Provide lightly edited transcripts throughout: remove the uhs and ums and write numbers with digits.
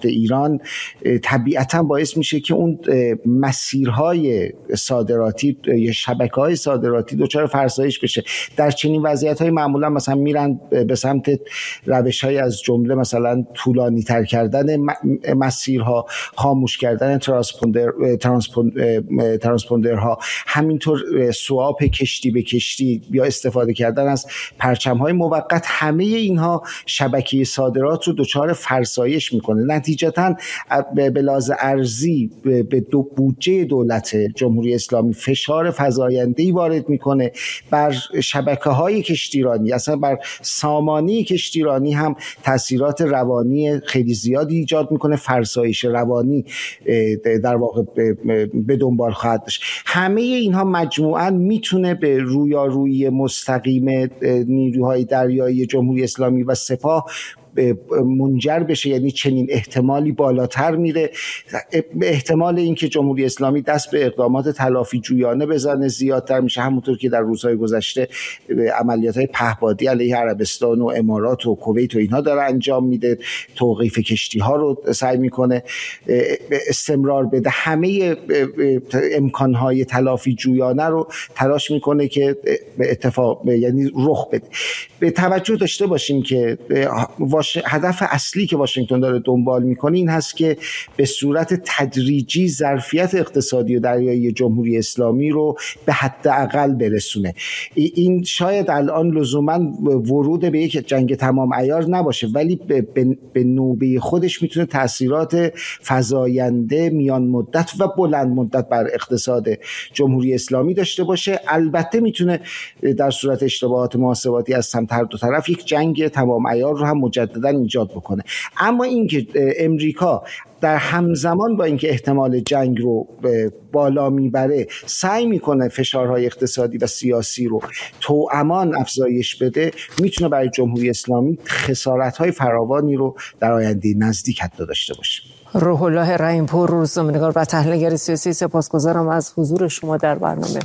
نفت ایران طبیعتاً باعث میشه که اون مسیرهای صادراتی یا شبکه‌های صادراتی دچار فرسایش بشه. در چنین وضعیت‌های معمولا مثلا میرن به سمت روش‌های از جمله مثلا طولانی‌تر کردن مسیرها، خاموش کردن ترانسپوندرها، همینطور سواپ کشتی به کشتی یا استفاده کردن از پرچم‌های موقت. همه اینها شبکه صادرات رو دچار فرسایش میکنه. نتیجتاً به لحاظ ارزی به بودجه دولت جمهوری اسلامی فشار فزاینده‌ای وارد میکنه. بر شبکه‌های کشتیرانی، اصلا بر سامانه کشتیرانی هم تاثیرات روانی خیلی زیادی ایجاد میکنه. فرسایش روانی در واقع به دنبال خواهد داشت. همه اینها مجموعاً میتونه به رویارویی مستقیم نیروهای دریایی جمهوری اسلامی و سپاه منجر بشه. یعنی چنین احتمالی بالاتر میره. احتمال اینکه جمهوری اسلامی دست به اقدامات تلافی جویانه بزنه زیادتر میشه، همونطور که در روزهای گذشته عملیات‌های پهپادی علیه عربستان و امارات و کویت و اینها داره انجام میده، توقیف کشتی‌ها رو سعی میکنه استمرار بده. همه امکان‌های تلافی جویانه رو تلاش میکنه که اتفاق یعنی رخ بده. به توجه داشته باشیم که هدف اصلی که واشنگتن داره دنبال میکنه این هست که به صورت تدریجی ظرفیت اقتصادی و دریایی جمهوری اسلامی رو به حداقل برسونه. این شاید الان لزوما ورود به یک جنگ تمام عیار نباشه، ولی به نوبه خودش میتونه تاثیرات فزاینده میان مدت و بلند مدت بر اقتصاد جمهوری اسلامی داشته باشه. البته میتونه در صورت اشتباهات محاسباتی از سمت هر دو طرف یک جنگ تمام عیار رو هم مجددا ایجاد بکنه. اما اینکه امریکا در همزمان با اینکه احتمال جنگ رو بالا میبره سعی میکنه فشارهای اقتصادی و سیاسی رو توامان افزایش بده، میتونه برای جمهوری اسلامی خسارت‌های فراوانی رو در آینده نزدیک حتی داشته باشه. روح الله رحیم‌پور، روزنامه‌نگار و تحلیلگر سیاسی، سپاسگزارم از حضور شما در برنامه.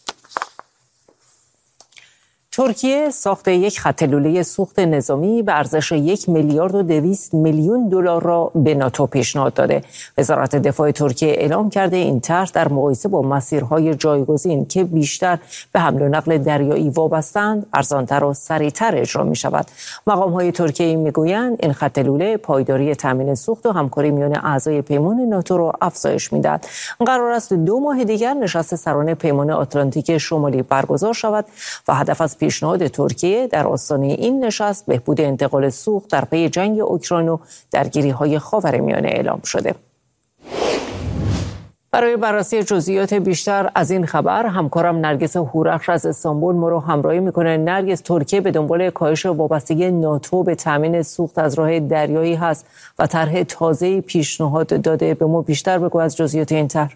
ترکیه ساخت یک خط لوله سوخت نظامی به ارزش 1,200,000,000 دلار را به ناتو پیشنهاد داده. وزارت دفاع ترکیه اعلام کرده این طرح در مقایسه با مسیرهای جایگزین که بیشتر به حمل و نقل دریایی وابسته‌اند، ارزان‌تر و سریع‌تر اجرا می‌شود. مقام‌های ترکیه می‌گویند این خط لوله پایداری تامین سوخت و همکاری میان اعضای پیمان ناتو را افزایش می‌دهد. قرار است 2 ماه دیگر نشست سران پیمان آتلانتیک شمالی برگزار شود و هدف از پیشنهاد ترکیه در آستانه این نشست بهبود انتقال سوخت در پی جنگ اوکراین و درگیری‌های خاورمیانه اعلام شده. برای بررسی جزئیات بیشتر از این خبر همکارم نرگس هورخش از استانبول ما رو همراهی میکنه. نرگس، ترکیه به دنبال کاهش وابستگی ناتو به تامین سوخت از راه دریایی هست و طرح تازه‌ای پیشنهاد داده. به ما بیشتر بگو از جزئیات این طرح.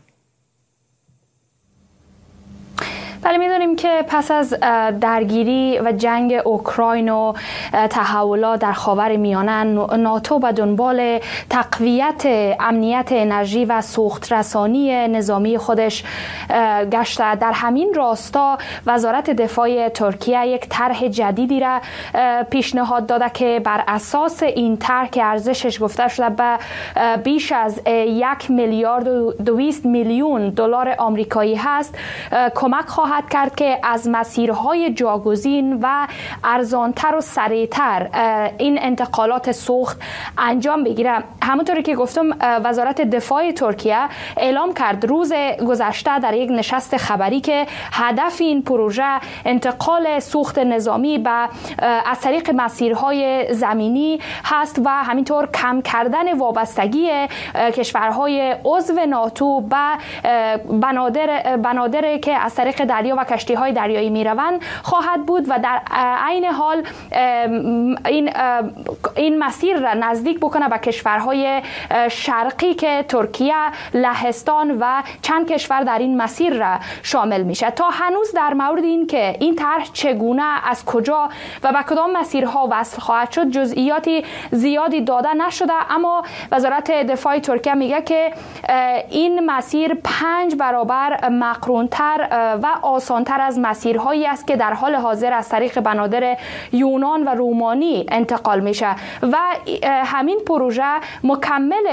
بله، می‌دونیم که پس از درگیری و جنگ اوکراین و تحولات در خاورمیانه، ناتو به دنبال تقویت امنیت انرژی و سوخت‌رسانی نظامی خودش گشته. در همین راستا وزارت دفاع ترکیه یک طرح جدیدی را پیشنهاد داده که بر اساس این طرح که ارزشش گفته شده به بیش از 1,200,000,000 دلار آمریکایی هست، کمک خواهد کرد که از مسیرهای جاگزین و ارزانتر و سریعتر این انتقالات سوخت انجام بگیره. همونطوری که گفتم، وزارت دفاع ترکیه اعلام کرد روز گذشته در یک نشست خبری که هدف این پروژه انتقال سوخت نظامی از طریق مسیرهای زمینی هست و همینطور کم کردن وابستگی کشورهای عضو ناتو به بنادر که از طریق دریا و کشتی‌های دریایی میروند خواهد بود و در عین حال این مسیر را نزدیک بکنه به کشورهای شرقی که ترکیه، لهستان و چند کشور در این مسیر را شامل میشه. تا هنوز در مورد این که این طرح چگونه، از کجا و به کدام مسیرها وصل خواهد شد جزئیاتی زیادی داده نشده، اما وزارت دفاع ترکیه میگه که این مسیر 5 برابر مقرونتر و آسانتر از مسیرهایی است که در حال حاضر از طریق بنادر یونان و رومانی انتقال میشه و همین پروژه مکمل